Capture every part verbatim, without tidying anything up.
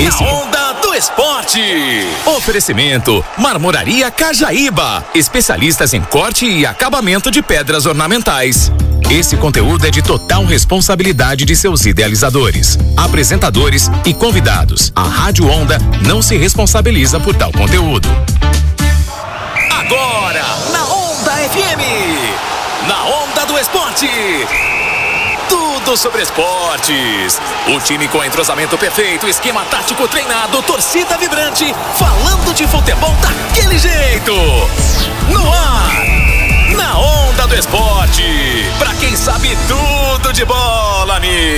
Esse... Onda do Esporte. Oferecimento Marmoraria Cajaíba, especialistas em corte e acabamento de pedras ornamentais. Esse conteúdo é de total responsabilidade de seus idealizadores, apresentadores e convidados. A Rádio Onda não se responsabiliza por tal conteúdo. Agora, na Onda F M, na Onda do Esporte, tudo sobre esportes. O time com entrosamento perfeito, esquema tático treinado, torcida vibrante, falando de futebol daquele jeito. No ar, na Onda do Esporte, pra quem sabe tudo de bola,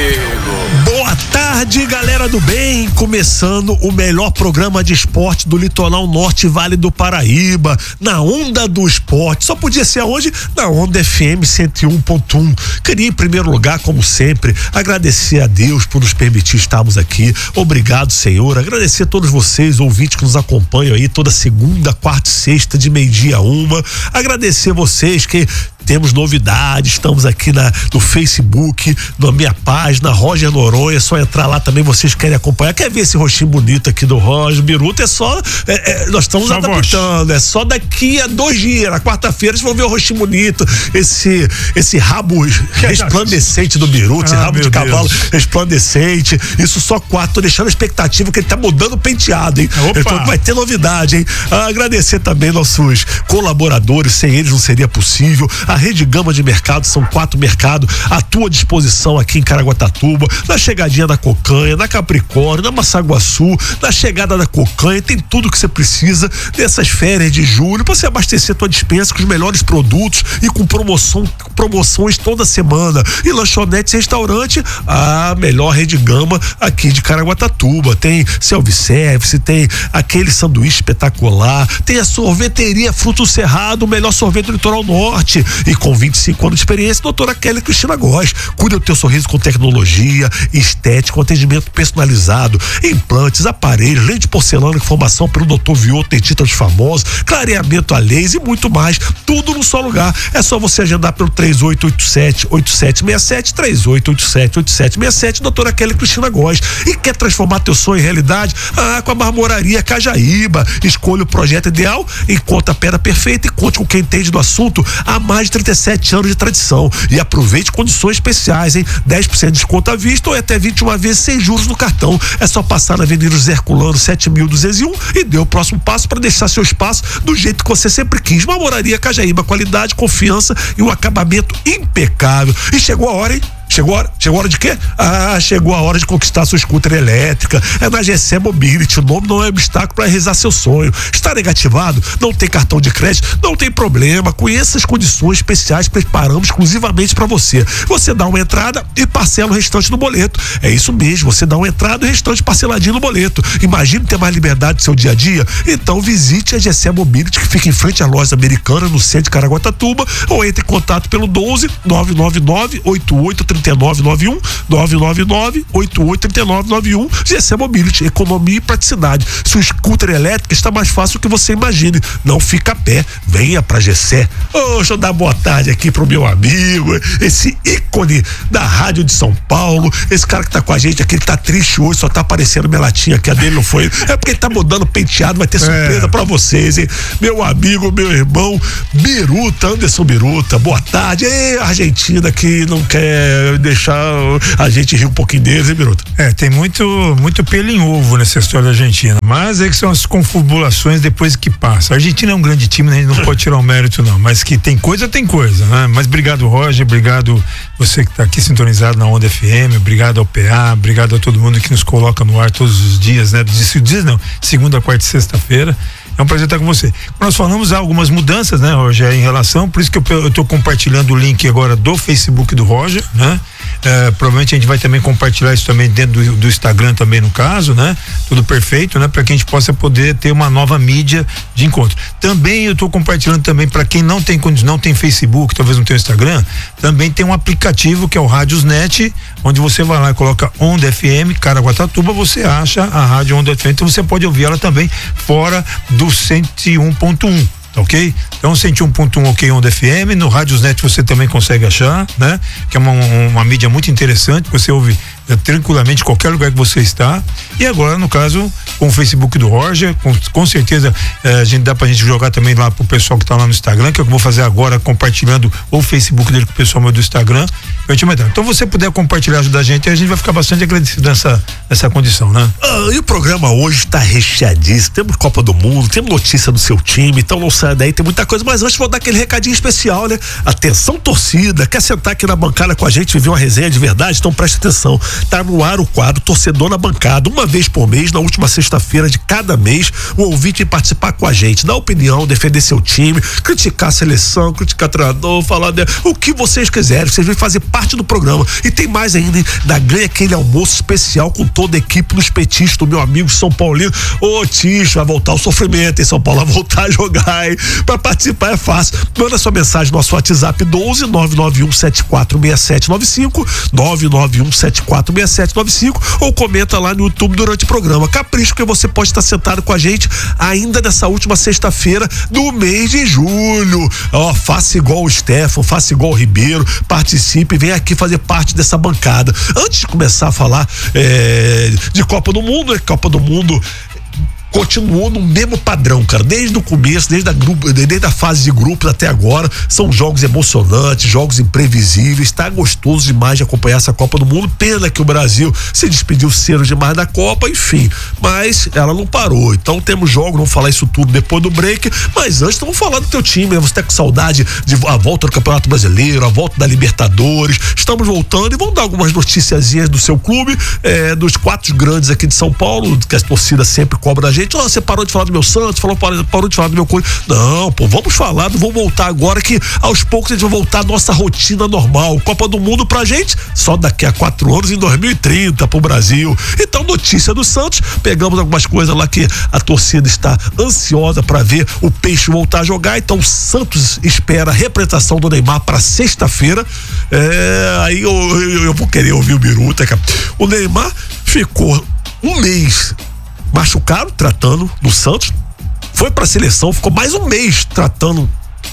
amigo. Boa tarde, galera do bem, começando o melhor programa de esporte do Litoral Norte e Vale do Paraíba, na Onda do Esporte. Só podia ser aonde? Na Onda F M cento e um ponto um. Queria, em primeiro lugar, como sempre, agradecer a Deus por nos permitir estarmos aqui. Obrigado, Senhor. Agradecer a todos vocês, ouvintes que nos acompanham aí toda segunda, quarta e sexta, de meio-dia a uma. Agradecer vocês que temos novidades, estamos aqui na, no Facebook, na minha página, Roger Noronha, é só entrar lá também, vocês querem acompanhar, quer ver esse rostinho bonito aqui do Roger Biruta, é só, é, é, nós estamos só adaptando, voz. É só daqui a dois dias, na quarta-feira, vocês vão ver o rostinho bonito, esse, esse rabo resplandecente do Biruta, esse ah, rabo de cavalo Deus. resplandecente, isso só quatro, tô deixando a expectativa que ele tá mudando o penteado, hein? Então vai ter novidade, hein? Ah, agradecer também nossos colaboradores, sem eles não seria possível. A Rede Gama de Mercado, são quatro mercados à tua disposição aqui em Caraguatatuba, na chegadinha da Cocanha, na Capricórnio, na Massaguaçu, na chegada da Cocanha, tem tudo que você precisa nessas férias de julho para você abastecer tua despensa com os melhores produtos e com promoção, promoções toda semana. E lanchonete e restaurante, a melhor Rede Gama aqui de Caraguatatuba, tem self-service, tem aquele sanduíche espetacular, tem a sorveteria Fruto Cerrado, o melhor sorvete do Litoral Norte. E com vinte e cinco anos de experiência, doutora Kelly Cristina Góes. Cuida do teu sorriso com tecnologia, estética, atendimento personalizado, implantes, aparelhos, lente de porcelana com formação pelo doutor Vioto, dentista dos famosos, clareamento a laser e muito mais. Tudo no só lugar. É só você agendar pelo três oito oito sete, oito sete seis sete, três oito oito sete, oito sete seis sete, doutora Kelly Cristina Góes. E quer transformar teu sonho em realidade? Ah, com a Marmoraria Cajaíba. Escolha o projeto ideal, encontre a pedra perfeita e conte com quem entende do assunto há mais de trinta e sete anos de tradição. E aproveite condições especiais, hein? dez por cento de desconto à vista ou até vinte e uma vezes sem juros no cartão. É só passar na Avenida José Herculano sete mil duzentos e um e dê o próximo passo para deixar seu espaço do jeito que você sempre quis. Marmoraria Cajaíba, qualidade, confiança e um acabamento impecável. E chegou a hora, hein? Chegou a hora, chegou a hora de quê? Ah, chegou a hora de conquistar sua scooter elétrica. É na G C Mobility, o nome não é obstáculo para realizar seu sonho. Está negativado? Não tem cartão de crédito? Não tem problema. Conheça as condições especiais que preparamos exclusivamente para você. Você dá uma entrada e parcela o restante no boleto. É isso mesmo, você dá uma entrada e o restante parceladinho no boleto. Imagine ter mais liberdade do seu dia a dia? Então visite a G C Mobility, que fica em frente à loja americana no centro de Caraguatatuba, ou entre em contato pelo doze, nove nove nove, oito oito três nove nove um, nove nove nove, oito oito três nove nove um. G C Mobility, economia e praticidade. Sua scooter elétrica está mais fácil do que você imagine. Não fica a pé, venha pra G C. Oh, deixa eu dar boa tarde aqui pro meu amigo, esse ícone da rádio de São Paulo, esse cara que tá com a gente aqui, que tá triste hoje, só tá aparecendo minha latinha aqui, a dele não foi. É porque ele tá mudando penteado, vai ter surpresa é. pra vocês, hein? Meu amigo, meu irmão, Biruta, Anderson Biruta, boa tarde. Ei, Argentina que não quer deixar a gente rir um pouquinho deles, hein, Biruta? É, tem muito, muito pelo em ovo nessa história da Argentina, mas é que são as confabulações depois que passa. A Argentina é um grande time, né? A gente não pode tirar o mérito não, mas que tem coisa, tem coisa, né? Mas obrigado, Roger, obrigado você que está aqui sintonizado na Onda F M, obrigado ao P A, obrigado a todo mundo que nos coloca no ar todos os dias, né? Dias não, segunda, quarta e sexta-feira. É um prazer estar com você. Nós falamos algumas mudanças, né, Roger, em relação, por isso que eu estou compartilhando o link agora do Facebook do Roger, né? É, provavelmente a gente vai também compartilhar isso também dentro do, do Instagram também, no caso, né? Tudo perfeito, né? Para que a gente possa poder ter uma nova mídia de encontro. Também eu estou compartilhando também para quem não tem não tem Facebook, talvez não tenha Instagram, também tem um aplicativo que é o Rádiosnet, onde você vai lá e coloca Onda F M, Caraguatatuba, você acha a Rádio Onda F M, então você pode ouvir ela também fora do cento e um ponto um. Ok? Então cento e um ponto um ok Onda F M, no Rádiosnet você também consegue achar, né? Que é uma, uma mídia muito interessante, você ouve é, tranquilamente qualquer lugar que você está. E agora, no caso, com o Facebook do Roger, com, com certeza é, a gente dá pra gente jogar também lá pro pessoal que tá lá no Instagram, que é o que eu vou fazer agora, compartilhando o Facebook dele com o pessoal meu do Instagram. Então, você puder compartilhar, ajudar a gente, a gente vai ficar bastante agradecido nessa, nessa condição, né? Ah, e o programa hoje está recheadíssimo. Temos Copa do Mundo, temos notícia do seu time, então não sai daí, tem muita coisa. Mas antes vou dar aquele recadinho especial, né? Atenção, torcida, quer sentar aqui na bancada com a gente, viver uma resenha de verdade? Então preste atenção. Tá no ar o quadro Torcedor na Bancada. Uma vez por mês, na última sexta-feira de cada mês, o ouvinte vai participar com a gente, dar opinião, defender seu time, criticar a seleção, criticar o treinador, falar de, o que vocês quiserem. Vocês vão fazer parte do programa. E tem mais ainda, hein? Da ganha aquele almoço especial com toda a equipe dos petistas, do meu amigo São Paulino. Ô, Ticho, vai voltar o sofrimento em São Paulo, vai voltar a jogar, hein? Pra participar é fácil. Manda sua mensagem no nosso WhatsApp doze nove nove um sete quatro seis sete nove cinco, nove nove um sete quatro seis sete nove cinco, ou comenta lá no YouTube durante o programa. Capricho, que você pode estar sentado com a gente ainda nessa última sexta-feira do mês de julho. Ó, faça igual o Stefan, faça igual o Ribeiro, participe, vem aqui fazer parte dessa bancada. Antes de começar a falar é, de Copa do Mundo, é Copa do Mundo continuou no mesmo padrão, cara, desde o começo, desde a, grupo, desde a fase de grupos até agora. São jogos emocionantes, jogos imprevisíveis, tá gostoso demais de acompanhar essa Copa do Mundo. Pena que o Brasil se despediu cedo demais da Copa, enfim, mas ela não parou. Então temos jogos, vamos falar isso tudo depois do break, mas antes vamos falar do teu time, né? Você tá com saudade de a volta do Campeonato Brasileiro, a volta da Libertadores. Estamos voltando e vamos dar algumas noticiazinhas do seu clube, é, dos quatro grandes aqui de São Paulo, que a torcida sempre cobra da gente. Oh, você parou de falar do meu Santos, falou, parou de falar do meu Corinthians. Não, pô, vamos falar, vamos voltar agora, que aos poucos a gente vai voltar à nossa rotina normal. Copa do Mundo pra gente só daqui a quatro anos, em dois mil e trinta, pro Brasil. Então, notícia do Santos, pegamos algumas coisas lá que a torcida está ansiosa pra ver o Peixe voltar a jogar. Então, o Santos espera a representação do Neymar pra sexta-feira. É, aí eu, eu, eu vou querer ouvir o Biruta, cara. O Neymar ficou um mês machucado, tratando no Santos, foi pra seleção, ficou mais um mês tratando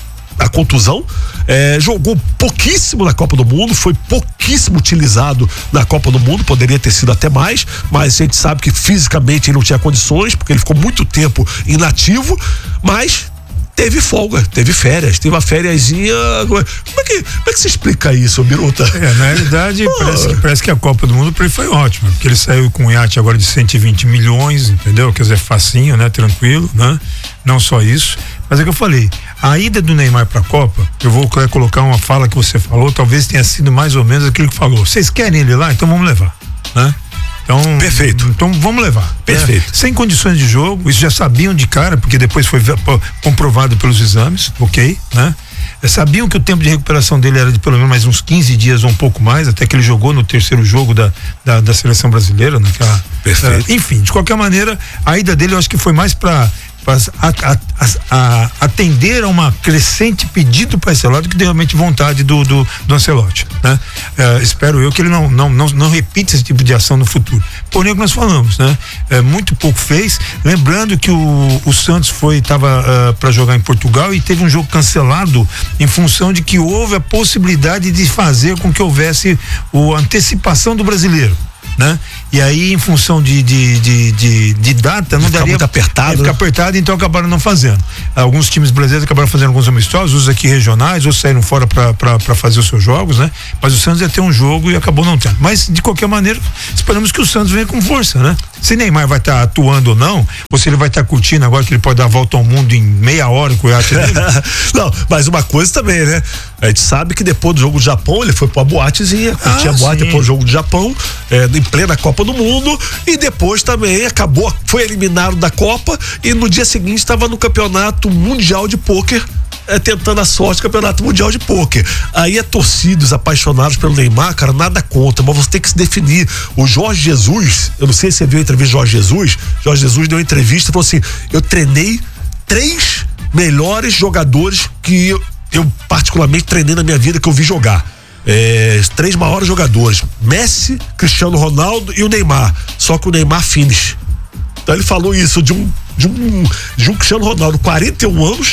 a contusão, é, jogou pouquíssimo na Copa do Mundo, foi pouquíssimo utilizado na Copa do Mundo, poderia ter sido até mais, mas a gente sabe que fisicamente ele não tinha condições, porque ele ficou muito tempo inativo, mas teve folga, teve férias, teve uma fériasinha. Como é que, como é que se explica isso, Biruta? É, na realidade, parece, que, parece que a Copa do Mundo pra ele foi ótima, porque ele saiu com um iate agora de cento e vinte milhões, entendeu? Quer dizer, facinho, né? Tranquilo, né? Não só isso, mas é que eu falei, a ida do Neymar pra Copa, eu vou colocar uma fala que você falou, talvez tenha sido mais ou menos aquilo que falou. Vocês querem ele lá? Então vamos levar, né? Então, perfeito. Então vamos levar. Perfeito. É, sem condições de jogo, isso já sabiam de cara, porque depois foi comprovado pelos exames, ok, né? Sabiam que o tempo de recuperação dele era de pelo menos mais uns quinze dias ou um pouco mais, até que ele jogou no terceiro jogo da, da, da seleção brasileira, naquela. Perfeito. Uh, enfim, de qualquer maneira, a ida dele eu acho que foi mais para A, a, a, a atender a uma crescente pedido para Ancelotti do que de realmente vontade do, do, do Ancelotti, né? É, espero eu que ele não, não, não, não repita esse tipo de ação no futuro. Porém, o que nós falamos, né? É, muito pouco fez, lembrando que o, o Santos foi, estava uh, para jogar em Portugal e teve um jogo cancelado em função de que houve a possibilidade de fazer com que houvesse a antecipação do brasileiro, né? E aí, em função de, de, de, de, de data, não daria. Muito apertado. Ficar apertado, então acabaram não fazendo. Alguns times brasileiros acabaram fazendo alguns amistosos, os aqui regionais, ou saíram fora para fazer os seus jogos, né? Mas o Santos ia ter um jogo e acabou não tendo. Mas, de qualquer maneira, esperamos que o Santos venha com força, né? Se Neymar vai estar tá atuando ou não, ou se ele vai estar tá curtindo agora que ele pode dar a volta ao mundo em meia hora com o iate dele. Não, mas uma coisa também, né? A gente sabe que depois do jogo do Japão, ele foi pra boatezinha, curtir ah, a boate sim. depois do jogo do Japão, é, em plena Copa do Mundo, e depois também acabou, foi eliminado da Copa, e no dia seguinte estava no Campeonato Mundial de Pôquer, é, tentando a sorte do Campeonato Mundial de Pôquer. Aí é torcidos apaixonados pelo Neymar, cara, nada contra, mas você tem que se definir. O Jorge Jesus, eu não sei se você viu a entrevista do Jorge Jesus, Jorge Jesus deu uma entrevista e falou assim: eu treinei três melhores jogadores que eu, eu particularmente treinei na minha vida, que eu vi jogar. É, os três maiores jogadores: Messi, Cristiano Ronaldo e o Neymar. Só que o Neymar finish. Então ele falou isso de um de um, de um Cristiano Ronaldo, quarenta e um anos,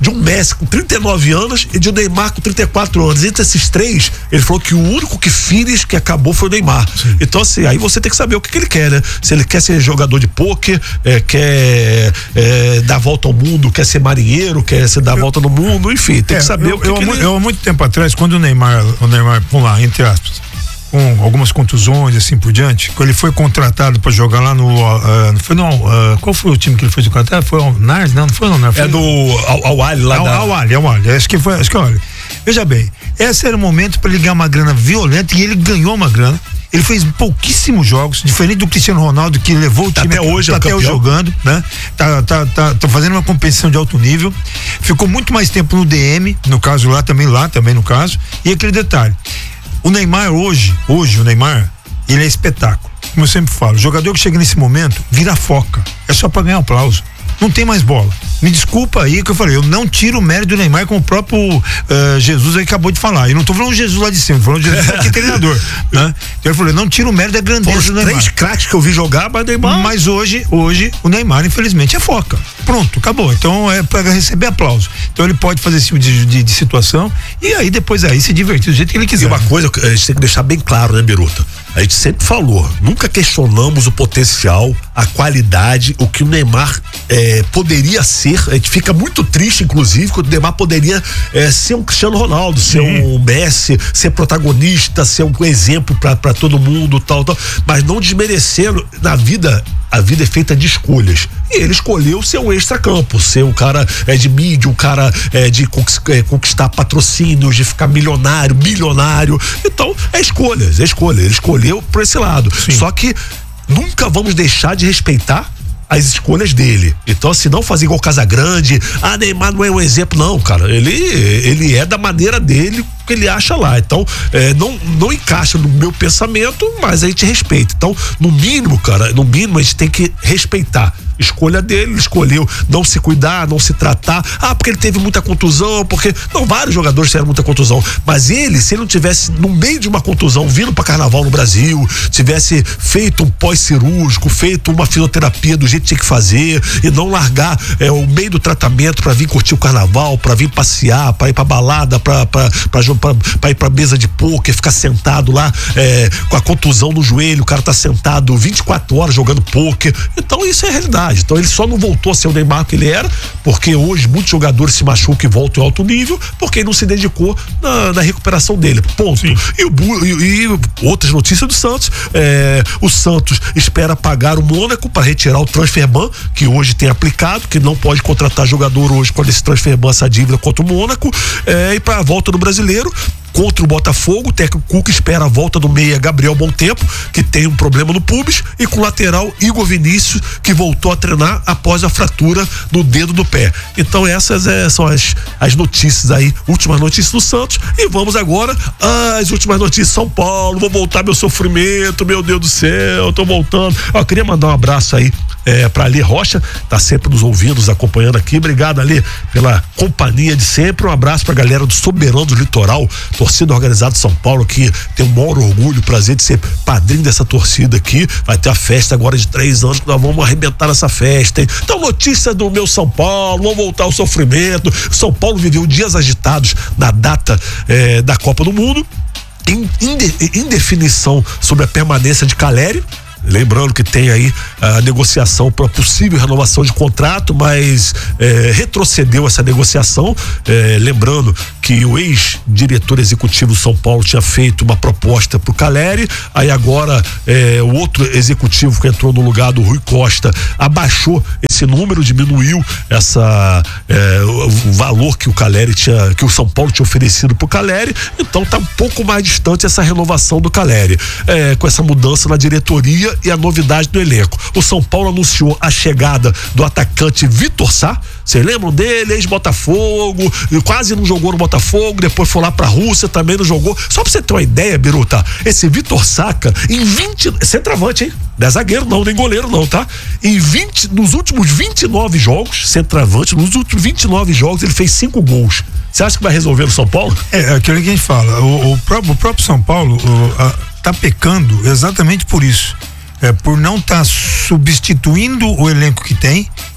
de um Messi com trinta e nove anos e de um Neymar com trinta e quatro anos. Entre esses três, ele falou que o único que finish que acabou foi o Neymar. Sim. Então, assim, aí você tem que saber o que, que ele quer, né? Se ele quer ser jogador de pôquer, é, quer é, dar volta ao mundo, quer ser marinheiro, quer ser dar eu, volta no mundo, enfim, tem é, que saber eu, o que, eu, que eu, ele... eu, há muito tempo atrás, quando o Neymar, o Neymar, vamos lá, entre aspas, com algumas contusões, assim por diante, quando ele foi contratado para jogar lá no, uh, foi no, uh, qual foi o time que ele foi contratado? Foi o Nars? Não, não foi o Nars. É do Al-Ahly lá da... Al-Ahly, Al-Ahly, acho que foi, acho que olha, veja bem, esse era o momento para ele ganhar uma grana violenta e ele ganhou uma grana. Ele fez pouquíssimos jogos, diferente do Cristiano Ronaldo, que levou o time até hoje, tá até hoje jogando, né? Tá, tá, tá, tá fazendo uma competição de alto nível. Ficou muito mais tempo no D M, no caso lá também, lá também no caso. E aquele detalhe, o Neymar hoje, hoje o Neymar, ele é espetáculo. Como eu sempre falo, o jogador que chega nesse momento vira foca. É só pra ganhar aplauso. Não tem mais bola. Me desculpa aí que eu falei, eu não tiro o mérito do Neymar, como o próprio uh, Jesus aí acabou de falar. E não tô falando Jesus lá de cima, tô falando Jesus aqui treinador, né? Então eu falei, não tiro o mérito da grandeza do Neymar. Três craques que eu vi jogar, mas Neymar... Mas hoje, hoje, o Neymar, infelizmente, é foca. Pronto, acabou. Então é para receber aplauso. Então ele pode fazer esse tipo de, de, de situação e aí depois aí se divertir do jeito que ele quiser. E uma coisa, a gente tem que deixar bem claro, né, Biruta? A gente sempre falou, nunca questionamos o potencial, a qualidade, o que o Neymar é, poderia ser. A gente fica muito triste, inclusive, que o Neymar poderia é, ser um Cristiano Ronaldo, ser Sim. um Messi, ser protagonista, ser um exemplo para todo mundo, tal, tal. Mas não desmerecendo na vida. A vida é feita de escolhas. E ele escolheu ser um extracampo, ser um cara é, de mídia, um cara é, de conquistar, conquistar patrocínios, de ficar milionário, bilionário. Então, é escolhas, é escolha. Ele escolheu por esse lado. Sim. Só que nunca vamos deixar de respeitar as escolhas dele. Então, se não fazer igual Casagrande, ah, Neymar não é um exemplo, não, cara. Ele, ele é da maneira dele que ele acha lá. Então, é, não, não encaixa no meu pensamento, mas a gente respeita. Então, no mínimo, cara, no mínimo a gente tem que respeitar. Escolha dele, ele escolheu não se cuidar, não se tratar. Ah, porque ele teve muita contusão, porque. Não, vários jogadores tiveram muita contusão. Mas ele, se ele não tivesse no meio de uma contusão, vindo pra carnaval no Brasil, tivesse feito um pós-cirúrgico, feito uma fisioterapia do jeito que tinha que fazer, e não largar é, o meio do tratamento pra vir curtir o carnaval, pra vir passear, pra ir pra balada, pra, pra, pra, pra, pra ir pra mesa de pôquer, ficar sentado lá é, com a contusão no joelho, o cara tá sentado vinte e quatro horas jogando pôquer. Então, isso é a realidade. Então ele só não voltou a ser o Neymar que ele era, porque hoje muitos jogadores se machucam e voltam em alto nível, porque ele não se dedicou na, na recuperação dele. Ponto. E, o, e, e outras notícias do Santos, é, o Santos espera pagar o Mônaco para retirar o transferban, que hoje tem aplicado, que não pode contratar jogador hoje com esse transferban, essa dívida contra o Mônaco, é, e para a volta do Brasileiro. Contra o Botafogo, o técnico Cuca espera a volta do meia Gabriel Bontempo, que tem um problema no pubis, e com o lateral Igor Vinícius, que voltou a treinar após a fratura no dedo do pé. Então essas é, são as, as notícias aí, últimas notícias do Santos, e vamos agora às últimas notícias de São Paulo. Vou voltar meu sofrimento, meu Deus do céu, tô voltando. Ó, queria mandar um abraço aí é, pra Ali Rocha, tá sempre nos ouvindo, nos acompanhando aqui. Obrigado, Ali, pela companhia de sempre. Um abraço pra galera do Soberano do Litoral, torcida organizada de São Paulo, que tem o maior orgulho, prazer de ser padrinho dessa torcida aqui. Vai ter a festa agora de três anos, que nós vamos arrebentar essa festa, hein? Então, notícia do meu São Paulo, vamos voltar ao sofrimento. São Paulo viveu dias agitados na data eh, da Copa do Mundo, em, em, em definição sobre a permanência de Caleri. Lembrando que tem aí a negociação para possível renovação de contrato, mas é, retrocedeu essa negociação. É, lembrando que o ex-diretor executivo do São Paulo tinha feito uma proposta para o Caleri, aí agora é, o outro executivo que entrou no lugar do Rui Costa abaixou esse número, diminuiu essa, é, o valor que o Caleri tinha, que o São Paulo tinha oferecido para o Caleri. Então está um pouco mais distante essa renovação do Caleri, é, com essa mudança na diretoria e a novidade do elenco. O São Paulo anunciou a chegada do atacante Vitor Sá. Vocês lembram dele? Ex-Botafogo, quase não jogou no Botafogo, depois foi lá pra Rússia, também não jogou. Só pra você ter uma ideia, Biruta, esse Vitor Sá, em vinte, centroavante, hein? Não é zagueiro não, nem goleiro não, tá? Em vinte, nos últimos vinte e nove jogos, centroavante, nos últimos vinte e nove jogos ele fez cinco gols. Você acha que vai resolver no São Paulo? É, aquilo que a gente fala, o, o, próprio, o próprio São Paulo o, a, tá pecando exatamente por isso. É, por não estar tá substituindo o elenco que tem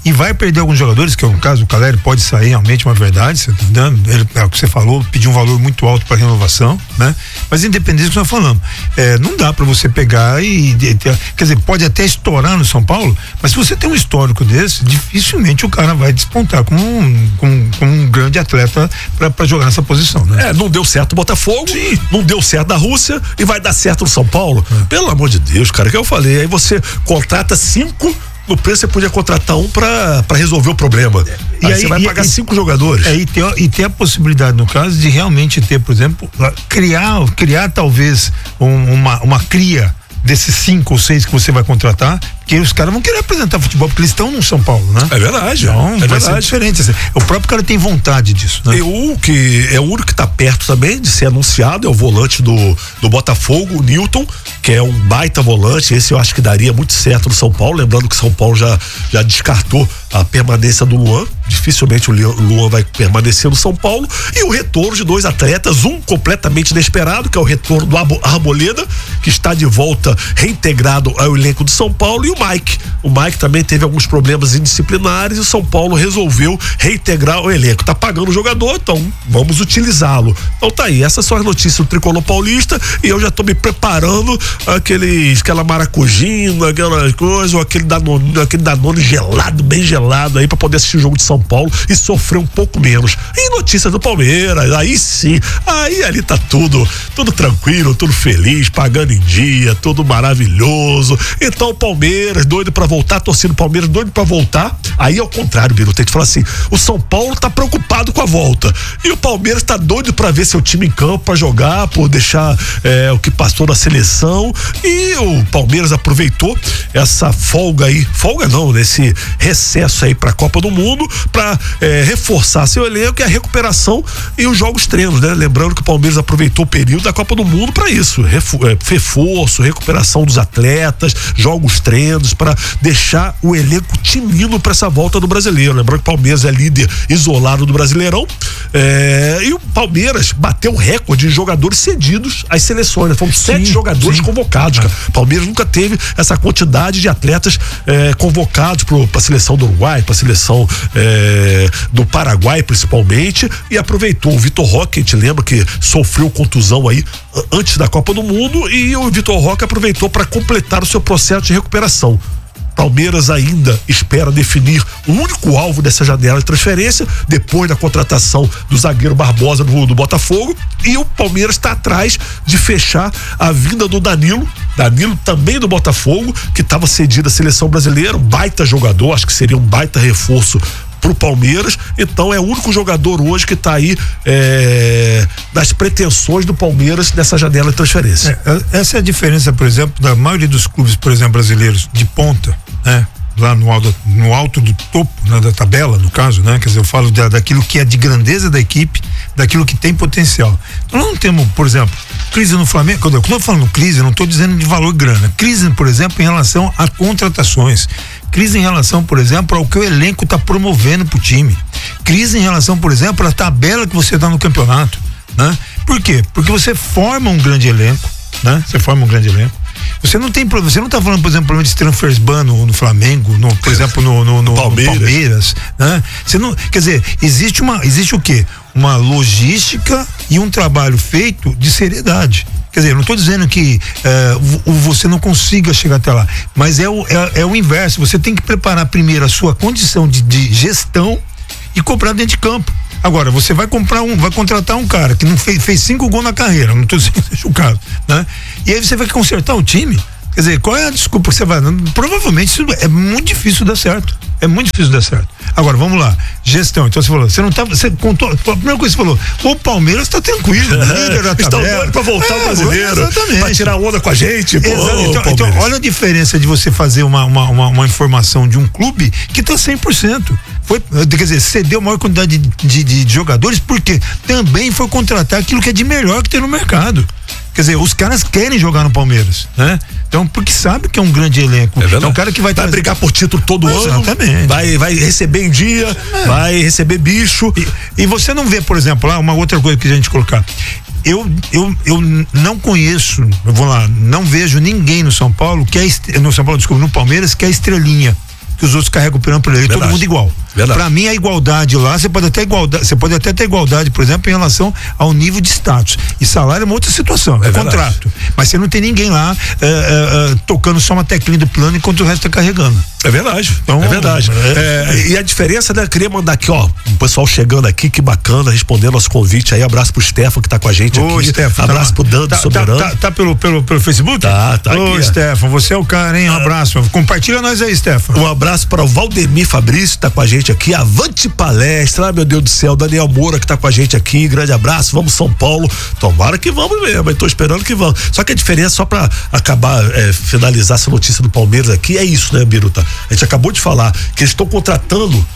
e vai perder alguns jogadores, que é o caso do Caleri, pode sair realmente, uma verdade, você tá dando, ele, é o que você falou, pediu um valor muito alto para renovação, né? Mas independente do que nós falamos, é, não dá para você pegar e, e ter, quer dizer, pode até estourar no São Paulo, mas se você tem um histórico desse, dificilmente o cara vai despontar como um, como, como um grande atleta para jogar nessa posição, né? É, não deu certo o Botafogo, Sim. não deu certo na Rússia e vai dar certo no São Paulo. É. Pelo amor de Deus, cara, que eu falei, aí você contrata cinco, no preço você podia contratar um pra, pra resolver o problema. E aí, aí você vai pagar e, cinco jogadores. É, e, ter, e ter a possibilidade, no caso, de realmente ter, por exemplo, criar, criar talvez um, uma, uma cria desses cinco ou seis que você vai contratar, porque os caras vão querer apresentar futebol, porque eles estão no São Paulo, né? É verdade. Então, é vai verdade. ser diferente. O próprio cara tem vontade disso, né? E o que é o único que tá perto também de ser anunciado é o volante do, do Botafogo, o Newton, que é um baita volante. Esse eu acho que daria muito certo no São Paulo, lembrando que o São Paulo já, já descartou a permanência do Luan. Dificilmente o Luan vai permanecer no São Paulo. E o retorno de dois atletas, um completamente inesperado, que é o retorno do Arboleda, que está de volta reintegrado ao elenco do São Paulo, e o Mike. O Mike também teve alguns problemas indisciplinares e o São Paulo resolveu reintegrar o elenco. Tá pagando o jogador, então vamos utilizá-lo. Então tá aí, essas são as notícias do Tricolor Paulista, e eu já tô me preparando aqueles, aquela maracujina, aquela coisa, ou aquele Danone, aquele Danone gelado, bem gelado aí, pra poder assistir o jogo de São Paulo e sofrer um pouco menos. E notícias do Palmeiras, aí sim, aí ali tá tudo, tudo tranquilo, tudo feliz, pagando em dia, tudo maravilhoso. Então o Palmeiras doido pra voltar, torcendo o Palmeiras doido pra voltar. Aí ao contrário, Biru, tem que falar assim, o São Paulo tá preocupado com a volta e o Palmeiras tá doido pra ver seu time em campo, pra jogar, por deixar é, o que passou na seleção. E o Palmeiras aproveitou essa folga aí, folga não, nesse recesso aí pra Copa do Mundo, pra é, reforçar seu elenco e a recuperação e os jogos treinos, né? Lembrando que o Palmeiras aproveitou o período da Copa do Mundo pra isso, Refu- é, reforço, recuperação dos atletas, jogos treinos, pra deixar o elenco tinindo pra essa volta do Brasileiro. Lembrando que o Palmeiras é líder isolado do Brasileirão, é, e o Palmeiras bateu recorde de jogadores cedidos às seleções, né? Foram sim, sete jogadores sim. convocados, cara. O Palmeiras nunca teve essa quantidade de atletas é, convocados para a seleção do Uruguai, para a seleção é, do Paraguai principalmente, e aproveitou o Vitor Roque, a gente lembra que sofreu contusão aí antes da Copa do Mundo, e o Vitor Roque aproveitou para completar o seu processo de recuperação. Palmeiras ainda espera definir o único alvo dessa janela de transferência, depois da contratação do zagueiro Barbosa do, do Botafogo, e o Palmeiras está atrás de fechar a vinda do Danilo, Danilo também do Botafogo, que estava cedido à seleção brasileira, um baita jogador, acho que seria um baita reforço pro Palmeiras. Então é o único jogador hoje que está aí é, nas pretensões do Palmeiras nessa janela de transferência. É, essa é a diferença, por exemplo, da maioria dos clubes, por exemplo, brasileiros de ponta, né? Lá no alto, no alto do topo, né, da tabela, no caso, né? Quer dizer, eu falo da, daquilo que é de grandeza da equipe, daquilo que tem potencial. Então nós não temos, por exemplo, crise no Flamengo. Quando eu estou falando crise, eu não estou dizendo de valor grana. Crise, por exemplo, em relação a contratações. Crise em relação, por exemplo, ao que o elenco está promovendo pro time. Crise em relação, por exemplo, à tabela que você dá no campeonato, né? Por quê? Porque você forma um grande elenco, né? Você forma um grande elenco. Você não tem, você não tá falando, por exemplo, problema de transfers ban no, no Flamengo, no, por exemplo, no, no, no, Palmeiras. no Palmeiras, né? Você não, quer dizer, existe uma, existe o quê? Uma logística e um trabalho feito de seriedade. Quer dizer, eu não estou dizendo que uh, você não consiga chegar até lá, mas é o, é, é o inverso. Você tem que preparar primeiro a sua condição de, de gestão e comprar dentro de campo. Agora, você vai comprar um, vai contratar um cara que não fez, fez cinco gols na carreira, não estou dizendo que seja o caso, né? E aí você vai consertar o time. Quer dizer, qual é a desculpa que você vai dando? Provavelmente isso é muito difícil dar certo. É muito difícil dar certo. Agora, vamos lá. Gestão. Então você falou, você não tá, você contou, a primeira coisa que você falou, o Palmeiras tá tranquilo, líder da Estão doidos pra voltar é, ao brasileiro, exatamente. Pra tirar onda com a gente. Pô, então, então, olha a diferença de você fazer uma, uma, uma, uma informação de um clube que tá cem por cento. Foi, quer dizer, cedeu a maior quantidade de, de, de, de jogadores, porque também foi contratar aquilo que é de melhor que tem no mercado. Quer dizer, os caras querem jogar no Palmeiras, né? Então, porque sabe que é um grande elenco. É então, o cara que vai, vai trazer... brigar por título todo Mas, ano. Exatamente. Vai, vai receber em dia, é. vai receber bicho. E, e você não vê, por exemplo, lá, uma outra coisa que a gente colocar. Eu, eu, eu não conheço, eu vou lá, não vejo ninguém no São Paulo que é, no São Paulo, desculpa, no Palmeiras, que é estrelinha. que os outros carregam o pirão por ele, todo mundo igual. Para mim a igualdade lá, você pode até igualdade, você pode até ter igualdade, por exemplo, em relação ao nível de status. E salário é uma outra situação, é, é contrato. Mas você não tem ninguém lá é, é, é, tocando só uma teclinha do plano enquanto o resto tá carregando. É verdade, então, é verdade. É, é, e a diferença, né, eu queria mandar aqui, ó, o pessoal chegando aqui, que bacana, respondendo nosso convite aí, abraço pro Stefan que tá com a gente Ô, aqui. Stefan, abraço tá, pro Dando tá, Soberano. Tá, tá, tá pelo, pelo, pelo Facebook? Tá, tá Ô, aqui. Ô, Stefan, você é o cara, hein? Um abraço. Compartilha nós aí, Stefan. Um abraço para o Valdemir Fabrício, que tá com a gente aqui, Avante Palestra, ah, meu Deus do céu, Daniel Moura, que tá com a gente aqui, grande abraço, vamos São Paulo, tomara que vamos mesmo, eu tô esperando que vamos. Só que a diferença, só pra acabar, é, finalizar essa notícia do Palmeiras aqui, é isso, né, Biruta? A gente acabou de falar que eles estão contratando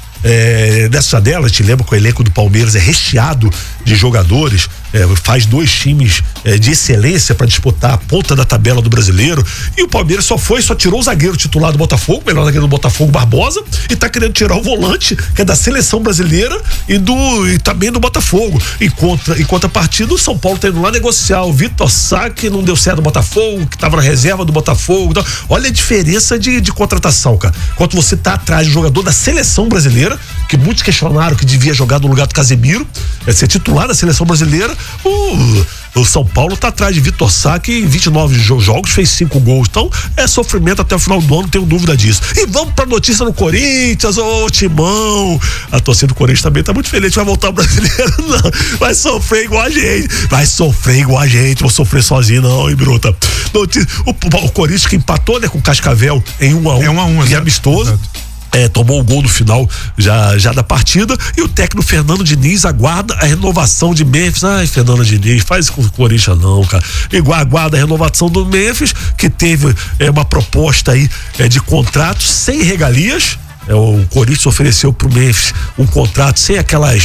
É, nessa janela, te lembra que o elenco do Palmeiras é recheado de jogadores, é, faz dois times é, de excelência para disputar a ponta da tabela do brasileiro, e o Palmeiras só foi, só tirou o zagueiro titular do Botafogo, melhor zagueiro do Botafogo, Barbosa, e tá querendo tirar o volante, que é da seleção brasileira e do e também do Botafogo. E contra, em contrapartida, o São Paulo tá indo lá negociar o Vitor Sá, que não deu certo no Botafogo, que tava na reserva do Botafogo. Então, olha a diferença de, de contratação, cara. Enquanto você tá atrás de um jogador da seleção brasileira, que muitos questionaram que devia jogar no lugar do Casemiro, é ser titular da seleção brasileira, o, o São Paulo tá atrás de Vitor Sá, que em vinte e nove jogos fez cinco gols. Então é sofrimento até o final do ano, não tenho dúvida disso. E vamos pra notícia no Corinthians, ô oh, Timão. A torcida do Corinthians também tá muito feliz, vai voltar o brasileiro, não. Vai sofrer igual a gente, vai sofrer igual a gente, vou sofrer sozinho não, hein, Bruta. Notícia, o, o Corinthians que empatou, né, com o Cascavel em um a um, é um a um, e amistoso. Exato. É, tomou o gol no final já, já da partida, e o técnico Fernando Diniz aguarda a renovação de Memphis. Ai, Fernando Diniz, faz isso com o Corinthians não, cara. Igual aguarda a renovação do Memphis, que teve é, uma proposta aí é, de contrato sem regalias. É, o Corinthians ofereceu pro Memphis um contrato sem aquelas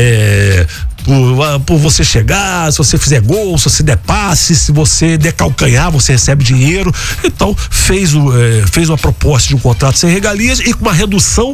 é, Por, por você chegar, se você fizer gol, se você der passe, se você der calcanhar, você recebe dinheiro. Então fez, o, é, fez uma proposta de um contrato sem regalias e com uma redução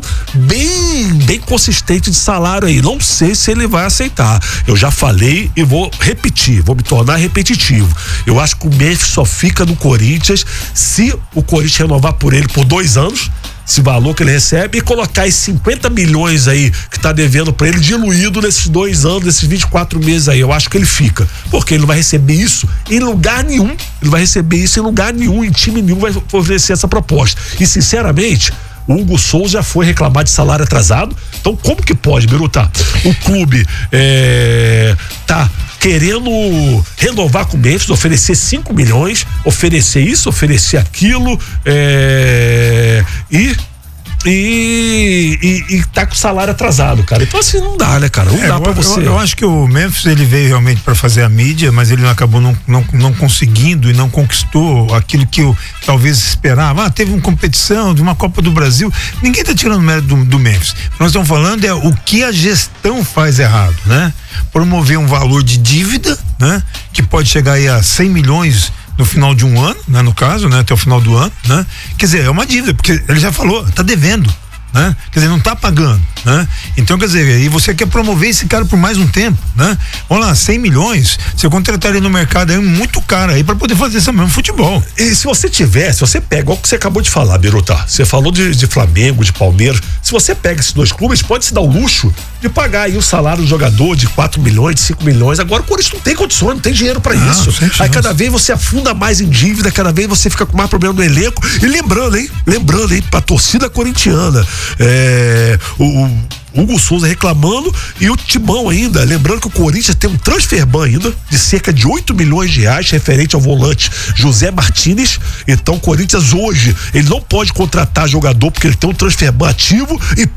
bem, bem consistente de salário aí. Não sei se ele vai aceitar. Eu já falei e vou repetir, vou me tornar repetitivo. Eu acho que o Memphis só fica no Corinthians se o Corinthians renovar por ele por dois anos, esse valor que ele recebe, e colocar esses cinquenta milhões aí que tá devendo pra ele diluído nesses dois anos, nesses vinte e quatro meses aí. Eu acho que ele fica, porque ele não vai receber isso em lugar nenhum, ele vai receber isso em lugar nenhum, em time nenhum vai oferecer essa proposta. E sinceramente, o Hugo Souza já foi reclamar de salário atrasado. Então como que pode, Biruta? O clube é, tá querendo renovar com o Memphis, oferecer cinco milhões, oferecer isso, oferecer aquilo, é, e E, e, e tá com o salário atrasado, cara. Então assim, não dá, né, cara? Não é, dá eu, pra você. Eu, eu acho que o Memphis, ele veio realmente pra fazer a mídia, mas ele acabou não, não, não conseguindo e não conquistou aquilo que eu talvez esperava. Ah, teve uma competição de uma Copa do Brasil. Ninguém tá tirando o mérito do, do Memphis. Nós estamos falando é o que a gestão faz errado, né? Promover um valor de dívida, né? Que pode chegar aí a cem milhões no final de um ano, né? No caso, né? Até o final do ano, né? Quer dizer, é uma dívida, porque ele já falou, tá devendo, né? Quer dizer, não tá pagando, né? Então, quer dizer, e você quer promover esse cara por mais um tempo, né? Olha lá, cem milhões, você contratar ele no mercado é muito caro aí pra poder fazer esse mesmo futebol. E se você tiver, se você pega, igual que você acabou de falar, Biruta, você falou de, de Flamengo, de Palmeiras, se você pega esses dois clubes, pode se dar o luxo de pagar aí o salário do jogador de quatro milhões, de cinco milhões. Agora o Corinthians não tem condições, não tem dinheiro pra não, isso. Aí cada vez você afunda mais em dívida, cada vez você fica com mais problema no elenco. E lembrando, hein? Lembrando, hein? Pra torcida corintiana, é, o, o Hugo Souza reclamando, e o Timão ainda, lembrando que o Corinthians tem um transfer ban ainda de cerca de oito milhões de reais referente ao volante José Martínez. Então o Corinthians hoje, ele não pode contratar jogador porque ele tem um transfer ban ativo, e